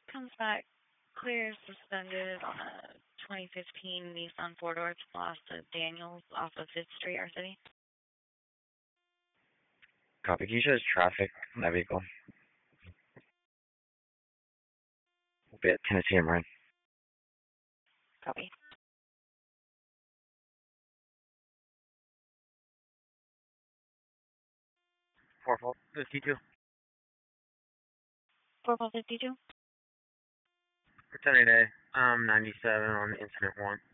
Comes back clear suspended on a 2015 Nissan four-door lost to Daniels off of 5th Street, our city. Copy. Can you show us traffic on that vehicle? Bit Tennessee and Marin. Copy. 4452. 4452. Returning today. 97 on incident 1.